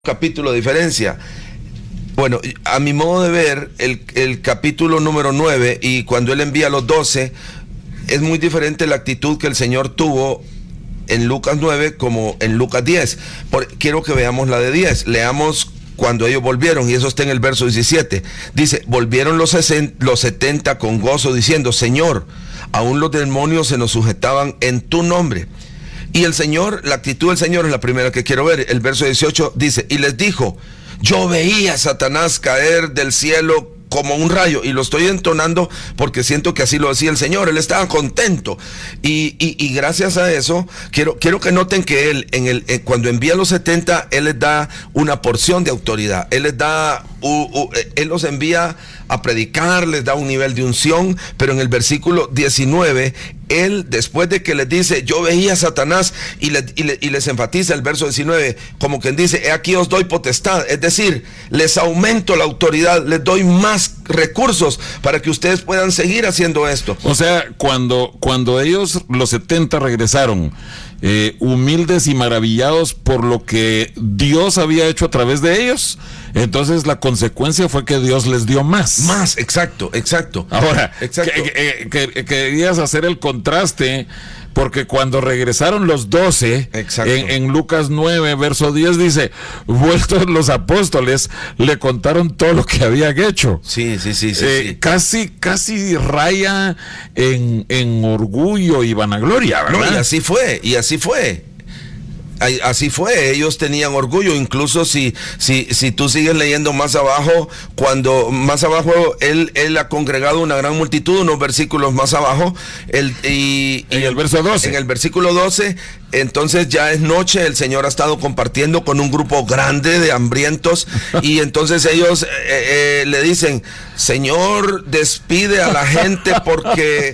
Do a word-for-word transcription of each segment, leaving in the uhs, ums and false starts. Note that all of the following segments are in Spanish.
capítulo de diferencia. Bueno, a mi modo de ver, el, el capítulo número nueve y cuando él envía a los doce, es muy diferente la actitud que el Señor tuvo en Lucas nueve como en Lucas diez. Por, quiero que veamos la de diez. Leamos cuando ellos volvieron, y eso está en el verso diecisiete. Dice, volvieron los, sesenta, los setenta con gozo, diciendo, Señor, aún los demonios se nos sujetaban en tu nombre. Y el Señor, la actitud del Señor es la primera que quiero ver. El verso dieciocho dice, y les dijo, yo veía a Satanás caer del cielo como un rayo, y lo estoy entonando porque siento que así lo decía el Señor. Él estaba contento, y, y, y gracias a eso, quiero, quiero que noten que Él, en el, eh, cuando envía a los setenta, Él les da una porción de autoridad. Él les da, uh, uh, Él los envía a predicar, les da un nivel de unción, pero en el versículo diecinueve, Él, después de que les dice, yo veía a Satanás, y, le, y, le, y les enfatiza el verso diecinueve, como quien dice, he aquí os doy potestad, es decir, les aumento la autoridad, les doy más recursos para que ustedes puedan seguir haciendo esto. O sea, cuando, cuando ellos, los setenta, regresaron, eh, humildes y maravillados por lo que Dios había hecho a través de ellos, entonces la consecuencia fue que Dios les dio más. Más, exacto, exacto. Ahora, exacto. Que, que, que, querías hacer el contraste, porque cuando regresaron los doce, en, en Lucas nueve, verso diez, dice, vueltos los apóstoles, le contaron todo lo que habían hecho. Sí, sí, sí, sí, eh, sí. Casi, casi raya en, en orgullo y vanagloria, ¿verdad? No, y así fue, y así fue. Así fue, ellos tenían orgullo. Incluso si, si, si tú sigues leyendo más abajo, cuando más abajo él, él ha congregado una gran multitud, unos versículos más abajo, el, y, en y el verso doce. En el versículo doce, entonces ya es noche, el Señor ha estado compartiendo con un grupo grande de hambrientos, y entonces ellos eh, eh, le dicen, Señor, despide a la gente porque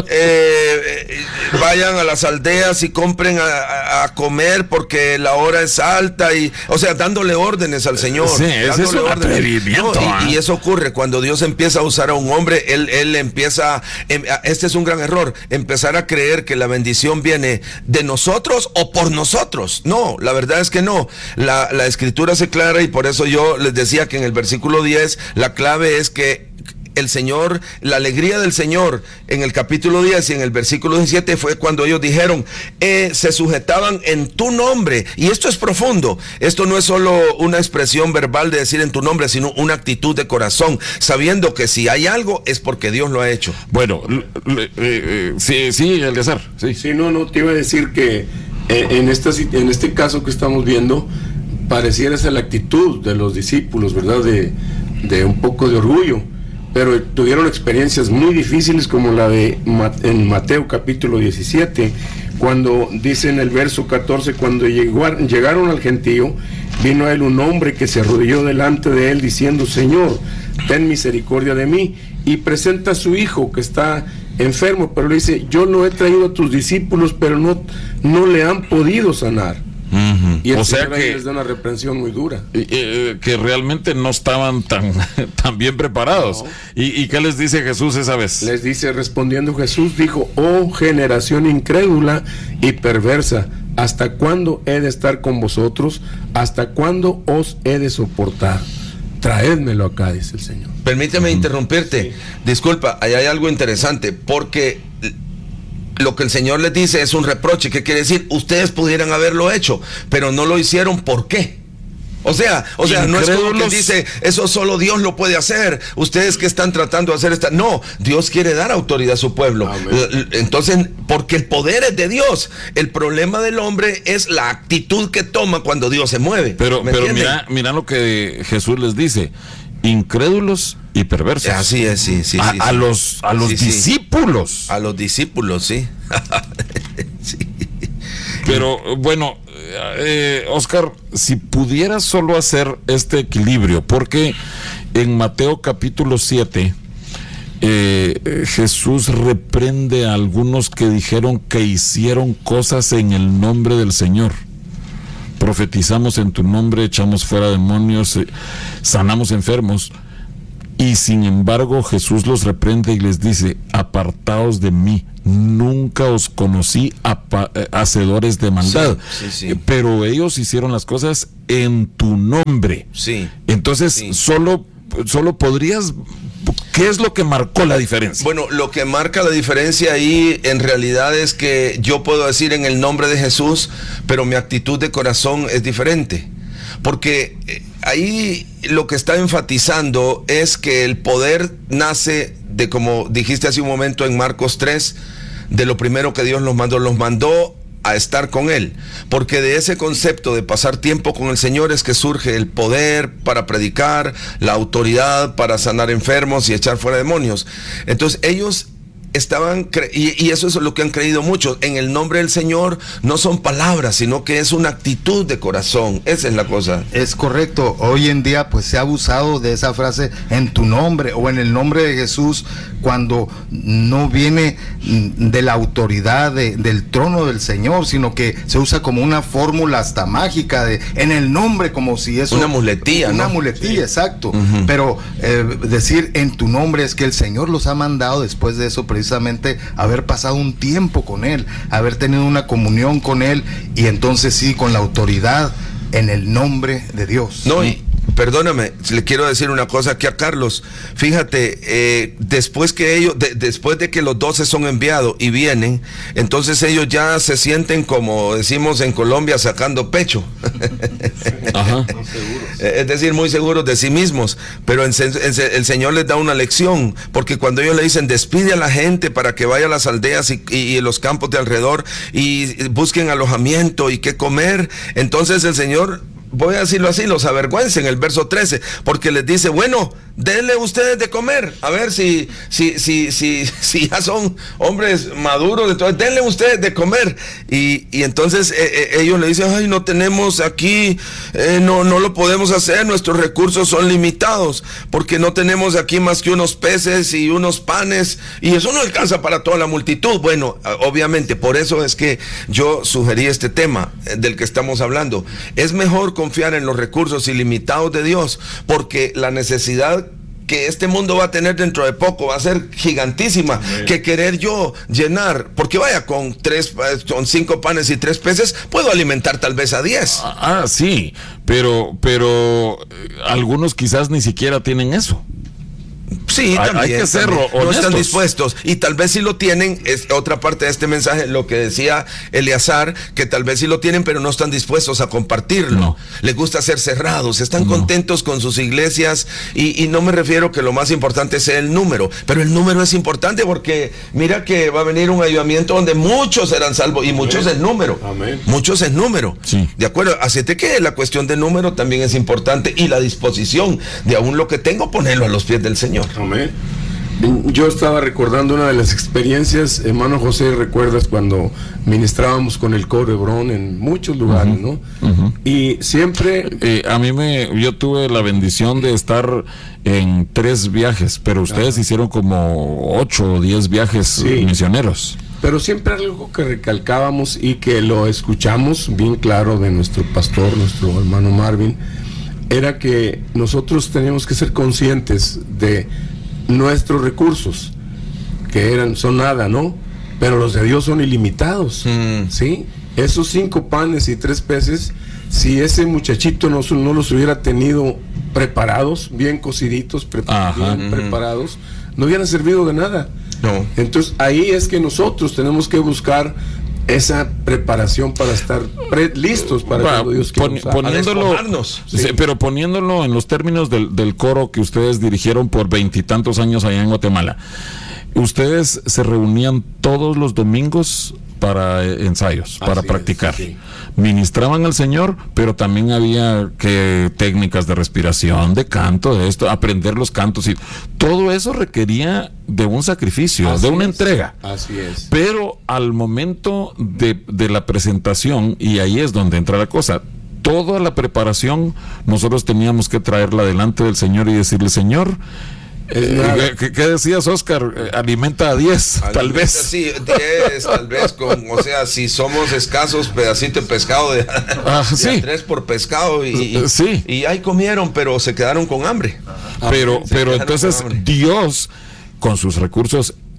eh, vayan a las aldeas y compren a, a, a comer, porque la hora es alta, y o sea, dándole órdenes al Señor. Sí, ese es un atrevimiento. No, y, y eso ocurre cuando Dios empieza a usar a un hombre. Él, él empieza, este es un gran error, empezar a creer que la bendición viene de nosotros o por nosotros. No, la verdad es que no. La, la escritura es clara, y por eso yo les decía que en el versículo diez, la clave es que el Señor, la alegría del Señor en el capítulo diez y en el versículo diecisiete fue cuando ellos dijeron, eh, se sujetaban en tu nombre. Y esto es profundo. Esto no es solo una expresión verbal de decir en tu nombre, sino una actitud de corazón, sabiendo que si hay algo es porque Dios lo ha hecho. Bueno, eh, eh, sí, sí, Eleazar. Sí. sí, no, no, te iba a decir que eh, en, esta, en este caso que estamos viendo, pareciera ser la actitud de los discípulos, ¿verdad? De, de un poco de orgullo. Pero tuvieron experiencias muy difíciles, como la de en Mateo capítulo diecisiete, cuando dice en el verso catorce, cuando llegó, llegaron al gentío, vino a él un hombre que se arrodilló delante de él diciendo, Señor, ten misericordia de mí, y presenta a su hijo que está enfermo, pero le dice, yo lo he traído a tus discípulos, pero no, no le han podido sanar. Uh-huh. Y el o Señor sea que les da una reprensión muy dura. Eh, eh, que realmente no estaban tan, tan bien preparados. No. ¿Y, ¿Y qué les dice Jesús esa vez? Les dice, respondiendo Jesús, dijo, oh generación incrédula y perversa, ¿hasta cuándo he de estar con vosotros? ¿Hasta cuándo os he de soportar? Traédmelo acá, dice el Señor. Permíteme uh-huh. interrumpirte. Sí. Disculpa, ahí hay algo interesante, porque lo que el Señor les dice es un reproche. ¿Qué quiere decir? Ustedes pudieran haberlo hecho, pero no lo hicieron. ¿Por qué? O sea, o sea, no es como que dice, eso solo Dios lo puede hacer. Ustedes que están tratando de hacer esta... No, Dios quiere dar autoridad a su pueblo. Amén. Entonces, porque el poder es de Dios. El problema del hombre es la actitud que toma cuando Dios se mueve. Pero, pero mira, mira lo que Jesús les dice. Incrédulos y perversos. Así es, sí, sí. A, sí, a sí. los, a los sí, discípulos. Sí. A los discípulos, sí. sí. Pero bueno, eh, Oscar, si pudieras solo hacer este equilibrio, porque en Mateo capítulo siete, eh, Jesús reprende a algunos que dijeron que hicieron cosas en el nombre del Señor. Profetizamos en tu nombre, echamos fuera demonios, sanamos enfermos, y sin embargo Jesús los reprende y les dice, apartaos de mí, nunca os conocí apa- hacedores de maldad, Sí, sí, sí. pero ellos hicieron las cosas en tu nombre. Sí. Entonces, Sí. solo, solo podrías, ¿qué es lo que marcó la diferencia? Bueno, lo que marca la diferencia ahí en realidad es que yo puedo decir en el nombre de Jesús, pero mi actitud de corazón es diferente. Porque eh, ahí lo que está enfatizando es que el poder nace de, como dijiste hace un momento en Marcos tres, de lo primero que Dios los mandó, los mandó a estar con Él, porque de ese concepto de pasar tiempo con el Señor es que surge el poder para predicar, la autoridad para sanar enfermos y echar fuera demonios. Entonces ellos estaban, cre- y, y eso es lo que han creído muchos, en el nombre del Señor no son palabras, sino que es una actitud de corazón. Esa es la cosa. Es correcto. Hoy en día pues se ha abusado de esa frase en tu nombre o en el nombre de Jesús, cuando no viene mm, de la autoridad de- del trono del Señor, sino que se usa como una fórmula hasta mágica de en el nombre, como si eso Una muletilla, una ¿no? muletilla, exacto. Ujú. Pero eh, decir en tu nombre es que el Señor los ha mandado después de eso, precisamente haber pasado un tiempo con Él, haber tenido una comunión con Él, y entonces sí, con la autoridad en el nombre de Dios. No, y perdóname, le quiero decir una cosa aquí a Carlos. Fíjate, eh, después que ellos, de- después de que los doce son enviados y vienen, entonces ellos ya se sienten, como decimos en Colombia, sacando pecho. Ajá. Eh, Es decir, muy seguros de sí mismos, pero en se- en se- el Señor les da una lección, porque cuando ellos le dicen despide a la gente para que vaya a las aldeas y, y, y los campos de alrededor y busquen alojamiento y qué comer, entonces el Señor, voy a decirlo así, los avergüenza en el verso trece, porque les dice, bueno, denle ustedes de comer, a ver si, si, si, si, si ya son hombres maduros, entonces denle ustedes de comer. Y, y entonces eh, eh, ellos le dicen, ay, no tenemos aquí, eh, no, no lo podemos hacer, nuestros recursos son limitados, porque no tenemos aquí más que unos peces y unos panes, y eso no alcanza para toda la multitud. Bueno, obviamente, por eso es que yo sugerí este tema eh, del que estamos hablando. Es mejor confiar en los recursos ilimitados de Dios, porque la necesidad que este mundo va a tener dentro de poco va a ser gigantísima, que querer yo llenar, porque vaya, con tres, con cinco panes y tres peces puedo alimentar tal vez a diez. Ah, ah, sí, pero, pero eh, algunos quizás ni siquiera tienen eso. Sí, Hay- también, hay que ser también. No honestos. están dispuestos, y tal vez si lo tienen, es otra parte de este mensaje, lo que decía Eleazar, que tal vez sí lo tienen, pero no están dispuestos a compartirlo. No. Les gusta ser cerrados, están No. contentos con sus iglesias, y, y no me refiero que lo más importante sea el número, pero el número es importante, porque mira que va a venir un avivamiento donde muchos serán salvos, y muchos es número. Amén. Muchos es número. Sí. De acuerdo, así de que la cuestión de número también es importante, y la disposición de aún lo que tengo, ponerlo a los pies del Señor. Amén. Yo estaba recordando una de las experiencias, hermano José, recuerdas cuando ministrábamos con el coro Hebrón en muchos lugares, ¿no? Ujú. Y siempre, Eh, a mí me, yo tuve la bendición de estar en tres viajes, pero ustedes hicieron como ocho o diez viajes Sí. misioneros. pero siempre algo que recalcábamos y que lo escuchamos bien claro de nuestro pastor, nuestro hermano Marvin, era que nosotros teníamos que ser conscientes de nuestros recursos, que eran, son nada, ¿no? Pero los de Dios son ilimitados, Mm. ¿sí? Esos cinco panes y tres peces, si ese muchachito no, no los hubiera tenido preparados, bien cociditos, prepa- Ajá. bien preparados, no hubieran servido de nada. No. Entonces ahí es que nosotros tenemos que buscar esa preparación para estar pre- listos para Va, cuando Dios quiera poni- usar. poniéndolo, A despojarnos. sí, Sí. pero poniéndolo en los términos del, del coro que ustedes dirigieron por veintitantos años allá en Guatemala, ustedes se reunían todos los domingos para eh, ensayos, para Así es, practicar. sí. Ministraban al Señor, pero también había que técnicas de respiración, de canto, de esto, aprender los cantos, y todo eso requería de un sacrificio, Así de una es. entrega. Así es. Pero al momento de, de la presentación, y ahí es donde entra la cosa, toda la preparación nosotros teníamos que traerla delante del Señor y decirle, Señor, Es eh, nada. ¿qué, qué decías, Oscar? Eh, alimenta a diez, tal Alimenta, vez. Sí, diez, tal vez, con, o sea, si somos escasos, pedacito de pescado de, Ah, de sí. a tres por pescado, y, y, Sí. y ahí comieron, pero se quedaron con hambre. Pero, Se pero quedaron entonces con hambre. Dios, con sus recursos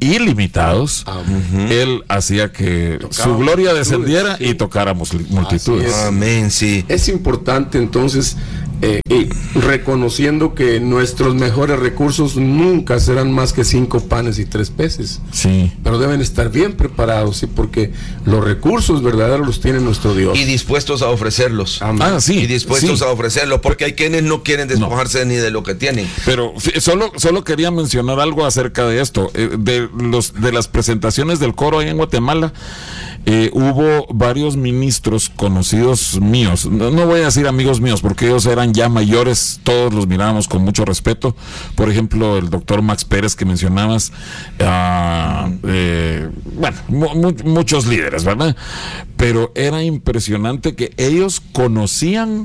ilimitados, uh-huh. Él hacía que tocaba su gloria descendiera sí. y tocáramos multitudes. Amén, sí. Es importante entonces eh, y reconociendo que nuestros mejores recursos nunca serán más que cinco panes y tres peces. Sí. Pero deben estar bien preparados, sí, porque los recursos verdaderos los tiene nuestro Dios. Y dispuestos a ofrecerlos. Amén. Ah, sí. Y dispuestos sí. a ofrecerlos, porque hay quienes no quieren despojarse no. ni de lo que tienen. Pero solo, solo quería mencionar algo acerca de esto, eh, de los de las presentaciones del coro ahí en Guatemala. Eh, hubo varios ministros conocidos míos, no, no voy a decir amigos míos porque ellos eran ya mayores, todos los mirábamos con mucho respeto. Por ejemplo, el doctor Max Pérez que mencionabas, uh, eh, bueno, mu- mu- muchos líderes, ¿verdad? Pero era impresionante que ellos conocían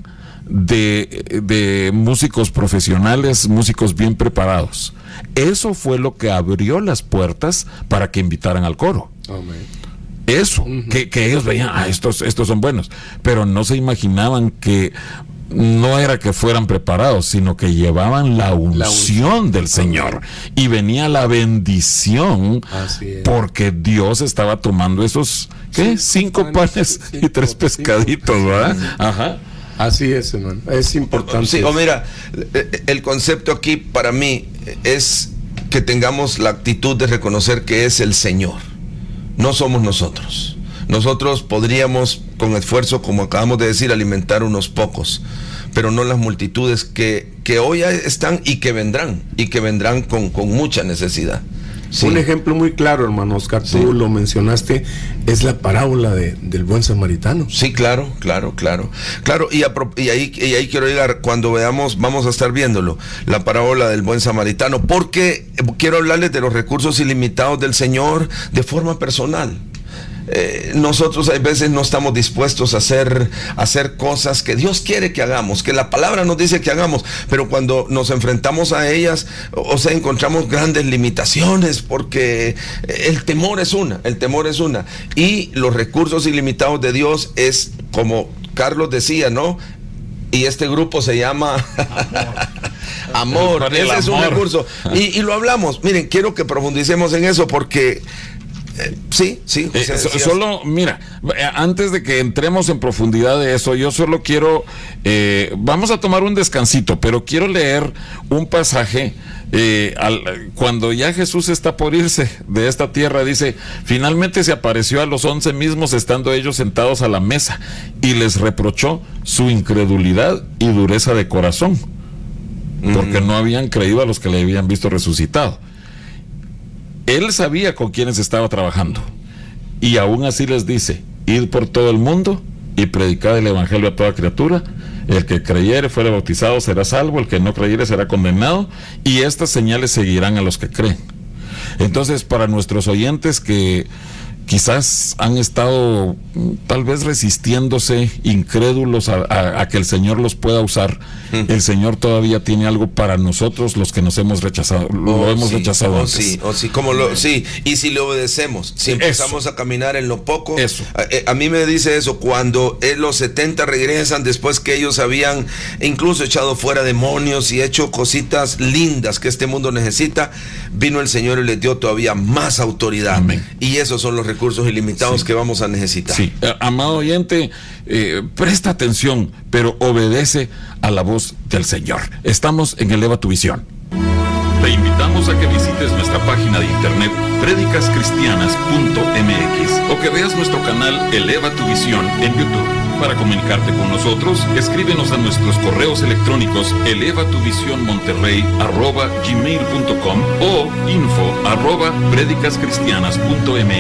de, de músicos profesionales, músicos bien preparados. Eso fue lo que abrió las puertas para que invitaran al coro. Amén. Eso, uh-huh. que, que ellos veían, ah, estos, estos son buenos, pero no se imaginaban que no era que fueran preparados, sino que llevaban la unción, la unción. del Señor, y venía la bendición, porque Dios estaba tomando esos, ¿qué? Cinco, cinco panes cinco, y tres pescaditos, cinco, ¿verdad? Ajá. Así es, hermano, es importante. Sí, o mira, el concepto aquí para mí es que tengamos la actitud de reconocer que es el Señor. No somos nosotros. Nosotros podríamos, con esfuerzo, como acabamos de decir, alimentar unos pocos, pero no las multitudes que, que hoy están y que vendrán, y que vendrán con, con mucha necesidad. Sí. Un ejemplo muy claro, hermano Oscar, tú sí. lo mencionaste, es la parábola de, del buen samaritano. Sí, claro, claro, claro. Claro, y, a, y, ahí, y ahí quiero llegar, cuando veamos, vamos a estar viéndolo, la parábola del buen samaritano, porque quiero hablarles de los recursos ilimitados del Señor de forma personal. Eh, nosotros a veces no estamos dispuestos a hacer, a hacer cosas que Dios quiere que hagamos, que la palabra nos dice que hagamos, pero cuando nos enfrentamos a ellas, o sea, encontramos grandes limitaciones, porque el temor es una, el temor es una, y los recursos ilimitados de Dios es, como Carlos decía, ¿no? Y este grupo se llama amor, ese es un recurso, y, y lo hablamos. Miren, quiero que profundicemos en eso, porque Eh, sí, sí. Eh, so, solo, mira, antes de que entremos en profundidad de eso, yo solo quiero, eh, vamos a tomar un descansito, pero quiero leer un pasaje. Eh, al, cuando ya Jesús está por irse de esta tierra, dice: finalmente se apareció a los once mismos, estando ellos sentados a la mesa, y les reprochó su incredulidad y dureza de corazón, porque mm. no habían creído a los que le habían visto resucitado. Él sabía con quiénes estaba trabajando, y aún así les dice: id por todo el mundo y predicad el evangelio a toda criatura. El que creyere, fuere bautizado, será salvo; el que no creyere, será condenado. Y estas señales seguirán a los que creen. Entonces, para nuestros oyentes que quizás han estado tal vez resistiéndose, incrédulos a, a, a que el Señor los pueda usar, mm. el Señor todavía tiene algo para nosotros, los que nos hemos rechazado, lo oh, hemos sí, rechazado oh, antes. Sí, oh, sí, como lo, sí, y si le obedecemos, si empezamos eso. a caminar en lo poco, eso. A, a mí me dice eso, cuando eh, los setenta regresan después que ellos habían incluso echado fuera demonios y hecho cositas lindas que este mundo necesita, vino el Señor y les dio todavía más autoridad. Amén. Y esos son los recursos ilimitados sí. que vamos a necesitar. Sí, eh, amado oyente, eh, presta atención, pero obedece a la voz del Señor. Estamos en Eleva tu Visión. Te invitamos a que visites nuestra página de internet prédicas cristianas punto m x o que veas nuestro canal Eleva tu Visión en YouTube. Para comunicarte con nosotros, escríbenos a nuestros correos electrónicos elevatuvisionmonterrey arroba gmail punto com o info arroba prédicas cristianas punto m x.